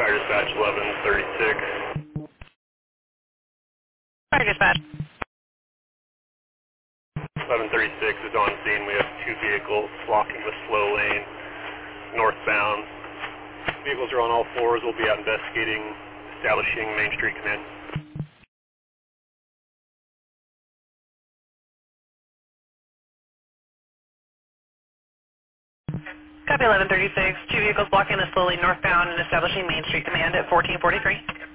Fire Dispatch 1136. Fire Dispatch. 1136 is on scene. We have two vehicles blocking the slow lane northbound. Vehicles are on all fours. We'll be out investigating, establishing Main Street Command. Copy 1136. Two vehicles blocking the slow lane northbound and establishing Main Street Command at 1443.